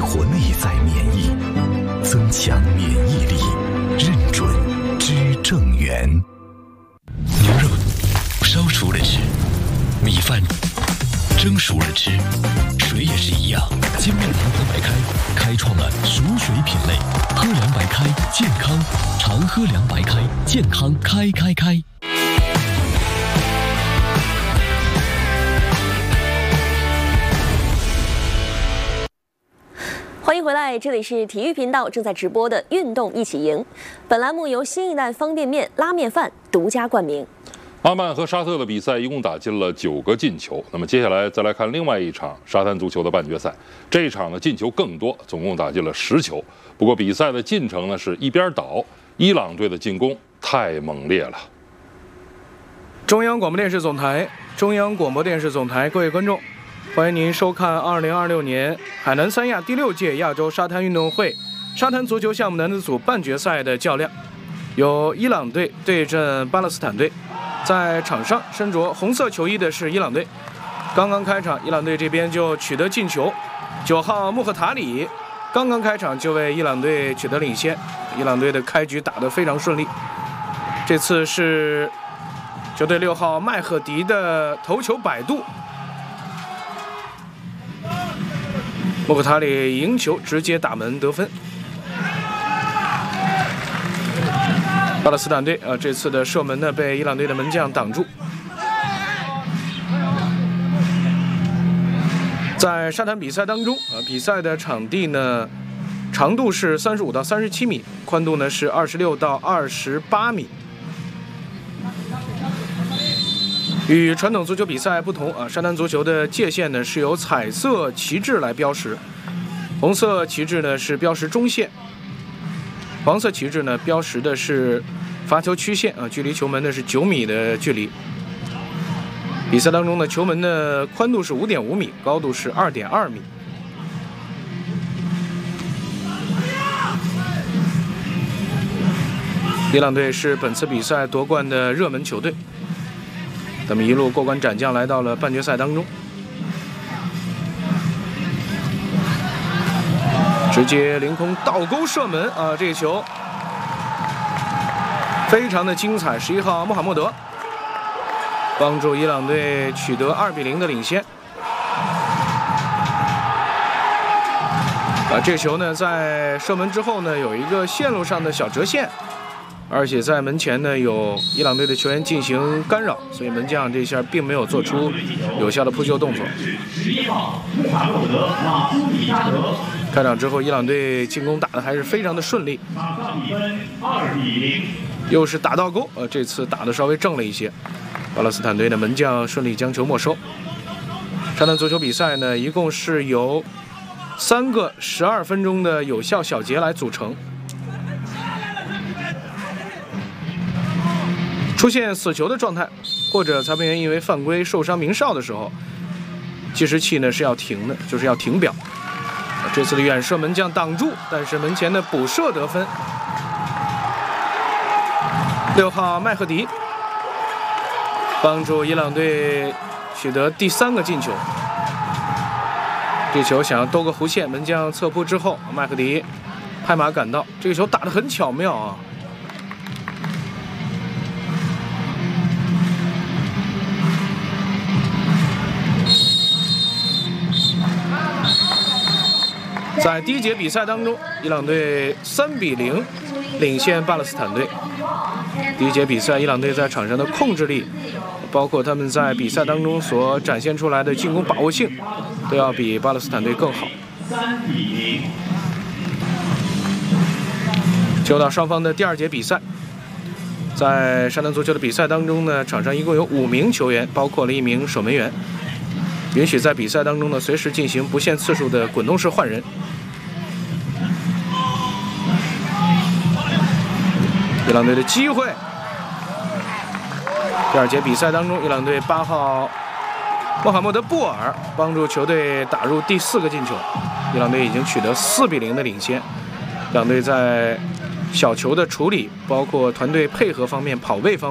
活内在免疫，增强免疫力，认准知正源。牛肉烧熟了吃，米饭蒸熟了吃，水也是一样。精酿长河白开开创了熟水品类，喝凉白开健康，常喝凉白开健康开。 欢迎回来，这里是体育频道正在直播的运动一起赢。本栏目由新一代方便面拉面饭独家冠名。 阿曼和沙特的比赛一共打进了9个进球。那么接下来再来看另外一场沙滩足球的半决赛，这一场呢进球更多，总共打进了10球。不过比赛的进程呢是一边倒，伊朗队的进攻太猛烈了。 中央广播电视总台，各位观众，欢迎您收看2026年海南三亚第6届亚洲沙滩运动会沙滩足球项目男子组半决赛的较量，由伊朗队对阵巴勒斯坦队。在场上身着红色球衣的是伊朗队，刚刚开场，伊朗队这边就取得进球，9号穆赫塔里刚刚开场就为伊朗队取得领先，伊朗队的开局打得非常顺利。这次是球队6号麦赫迪的头球摆渡，穆赫塔里赢球直接打门得分。巴勒斯坦队这次的射门呢被伊朗队的门将挡住。在沙滩比赛当中比赛的场地呢长度是35到37米，宽度呢是26到28米。与传统足球比赛不同沙滩足球的界限呢是由彩色旗帜来标识，红色旗帜呢是标识中线，黄色旗帜呢标识的是罚球曲线距离球门呢是9米的距离。比赛当中呢球门的宽度是5.5米，高度是2.2米。伊朗队是本次比赛夺冠的热门球队，他们一路过关斩将来到了半决赛当中，直接凌空倒钩射门这个球非常的精彩，11号穆罕默德帮助伊朗队取得2-0的领先。这球呢在射门之后呢有一个线路上的小折线，而且在门前呢有伊朗队的球员进行干扰，所以门将这下并没有做出有效的扑救动作。 11号穆罕默德马苏米加德。 开场之后，伊朗队进攻打得还是非常的顺利， 场上比分2-0， 又是打倒钩，这次打得稍微正了一些。巴勒斯坦队的门将顺利将球没收。沙滩足球比赛呢，一共是由3个12分钟的有效小节来组成。出现死球的状态，或者裁判员因为犯规受伤鸣哨的时候，计时器呢是要停的，就是要停表。这次的远射门将挡住，但是门前的补射得分。6号麦赫迪帮助伊朗队取得第3个进球。这球想要兜个弧线，门将侧扑之后，麦赫迪拍马赶到，这个球打得很巧妙啊。在第1节比赛当中，伊朗队3-0领先巴勒斯坦队。第1节比赛，伊朗队在场上的控制力，包括他们在比赛当中所展现出来的进攻把握性，都要比巴勒斯坦队更好。 3-0。 就到双方的第2节比赛，在沙滩足球的比赛当中呢，场上一共有5名球员，包括了1名守门员，允许在比赛当中呢随时进行不限次数的滚动式换人。伊朗队的机会。第2节比赛当中，伊朗队8号穆罕默德布尔帮助球队打入第4个进球，伊朗队已经取得4-0的领先。伊朗队在小球的处理，包括团队配合方面、跑位方面